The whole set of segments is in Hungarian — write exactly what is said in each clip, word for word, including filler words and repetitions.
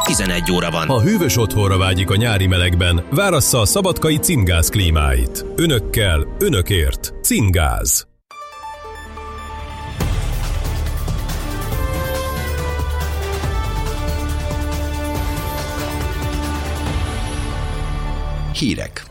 tizenegy óra van. Ha hűvös otthonra vágyik a nyári melegben, várassza a szabadkai Cimgáz klímáit. Önökkel, önökért. Cimgáz. Hírek.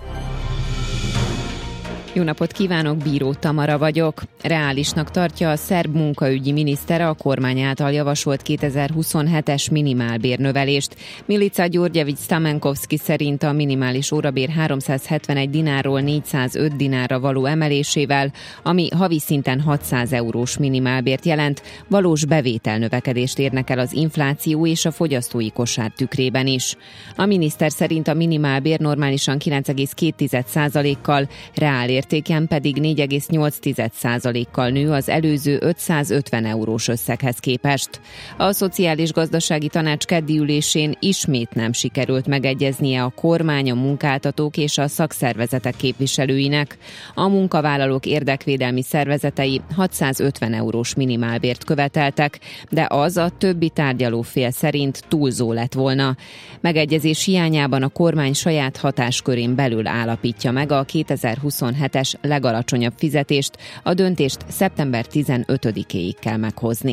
Jó napot kívánok, Bíró Tamara vagyok. Reálisnak tartja a szerb munkaügyi miniszter a kormány által javasolt kétezer-huszonhetes minimálbérnövelést. Milica Györgyevics Stamenkovszki szerint a minimális órabér háromszázhetvenegy dinárról négyszázöt dinárra való emelésével, ami havi szinten hatszáz eurós minimálbért jelent, valós bevételnövekedést érnek el az infláció és a fogyasztói kosár tükrében is. A miniszter szerint a minimálbér normálisan kilenc egész két százalékkal, reál értéken pedig négy egész nyolc százalékkal nő az előző ötszázötven eurós összeghez képest. A Szociális Gazdasági Tanács keddi ülésén ismét nem sikerült megegyeznie a kormány, a munkáltatók és a szakszervezetek képviselőinek. A munkavállalók érdekvédelmi szervezetei hatszázötven eurós minimálbért követeltek, de az a többi tárgyalófél szerint túlzó lett volna. Megegyezés hiányában a kormány saját hatáskörén belül állapítja meg a kétezer-huszonhetes legalacsonyabb fizetést, a döntést szeptember tizenötödikéig kell meghozni.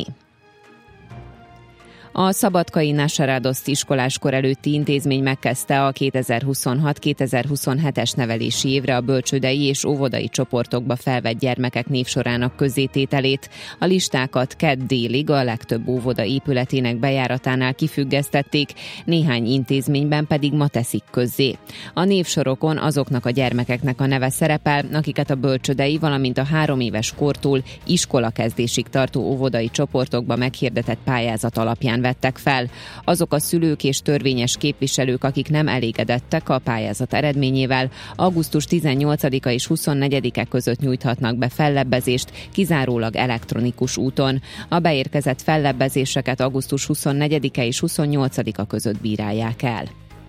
A szabadkai Nasarádoszt iskoláskor előtti intézmény megkezdte a kétezer-huszonhat kétezer-huszonhetes nevelési évre a bölcsődei és óvodai csoportokba felvett gyermekek névsorának közzétételét. A listákat kedd délig a legtöbb óvoda épületének bejáratánál kifüggesztették, néhány intézményben pedig ma teszik közzé. A névsorokon azoknak a gyermekeknek a neve szerepel, akiket a bölcsődei, valamint a három éves kortól iskolakezdésig tartó óvodai csoportokba meghirdetett pályázat alapján vettek fel. Azok a szülők és törvényes képviselők, akik nem elégedettek a pályázat eredményével, augusztus tizennyolcadika és huszonnegyedike között nyújthatnak be fellebbezést, kizárólag elektronikus úton. A beérkezett fellebbezéseket augusztus huszonnegyedike és huszonnyolcadika között bírálják el.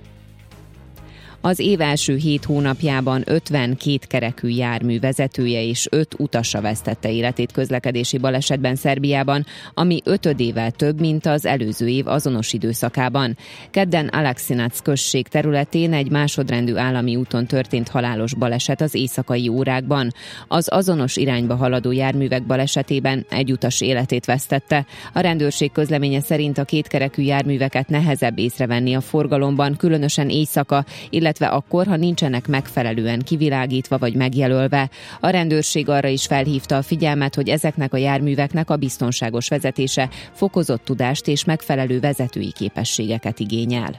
Az év első hét hónapjában ötvenkét kerekű jármű vezetője és öt utasa vesztette életét közlekedési balesetben Szerbiában, ami ötödével több, mint az előző év azonos időszakában. Kedden Aleksinac község területén egy másodrendű állami úton történt halálos baleset az éjszakai órákban. Az azonos irányba haladó járművek balesetében egy utas életét vesztette. A rendőrség közleménye szerint a kétkerekű járműveket nehezebb észrevenni a forgalomban, különösen éjszaka, illetve akkor, ha nincsenek megfelelően kivilágítva vagy megjelölve. A rendőrség arra is felhívta a figyelmet, hogy ezeknek a járműveknek a biztonságos vezetése fokozott tudást és megfelelő vezetői képességeket igényel.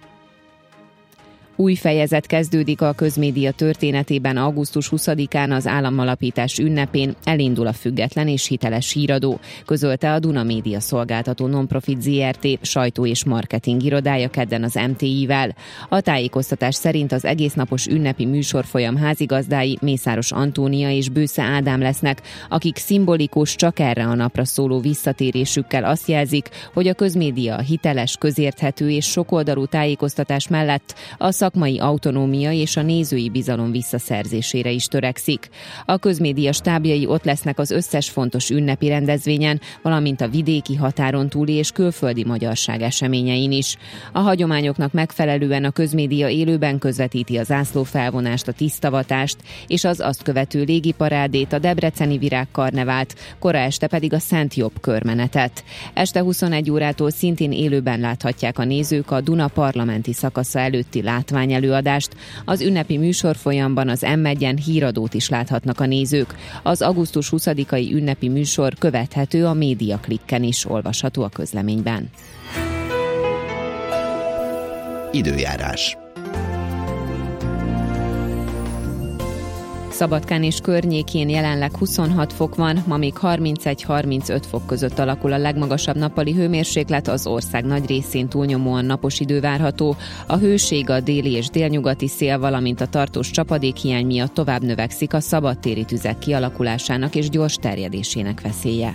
Új fejezet kezdődik a közmédia történetében augusztus huszadikán az államalapítás ünnepén, elindul a független és hiteles híradó, közölte a Duna Média Szolgáltató Nonprofit zé er té sajtó- és marketing irodája kedden az em té i-vel. A tájékoztatás szerint az egésznapos ünnepi műsorfolyam házigazdái Mészáros Antónia és Bősze Ádám lesznek, akik szimbolikus, csak erre a napra szóló visszatérésükkel azt jelzik, hogy a közmédia hiteles, közérthető és sokoldalú tájékoztatás mellett a szakmai autonómia és a nézői bizalom visszaszerzésére is törekszik. A közmédia stábjai ott lesznek az összes fontos ünnepi rendezvényen, valamint a vidéki, határon túli és külföldi magyarság eseményein is. A hagyományoknak megfelelően a közmédia élőben közvetíti a zászlófelvonást, a tisztavatást és az azt követő légiparádét, a debreceni virágkarnevált, kora este pedig a Szent Jobb körmenetet. Este huszonegy órától szintén élőben láthatják a nézők a Duna parlamenti szakasza előtti látvány előadást. Az ünnepi műsorfolyamban az em egyen híradót is láthatnak a nézők. Az augusztus huszadikai ünnepi műsor követhető a Média Klikken is, olvasható a közleményben. Időjárás. Szabadkán és környékén jelenleg huszonhat fok van, ma még harmincegy-harmincöt fok között alakul a legmagasabb nappali hőmérséklet, az ország nagy részén túlnyomóan napos idő várható. A hőség, a déli és délnyugati szél, valamint a tartós csapadékhiány miatt tovább növekszik a szabadtéri tüzek kialakulásának és gyors terjedésének veszélye.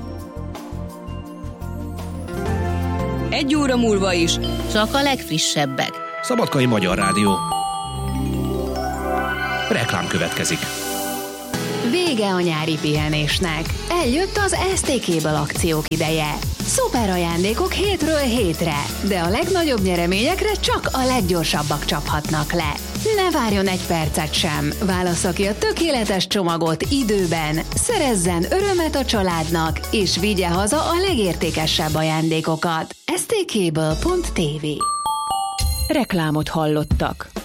Egy óra múlva is, csak a legfrissebbek. Szabadkai Magyar Rádió. Reklám következik. Vége a nyári pihenésnek. Eljött az es té Cable akciók ideje. Szuper ajándékok hétről hétre, de a legnagyobb nyereményekre csak a leggyorsabbak csaphatnak le. Ne várjon egy percet sem, válassza ki a tökéletes csomagot időben, szerezzen örömet a családnak, és vigye haza a legértékesebb ajándékokat. es té cable pont té vé. Reklámot hallottak.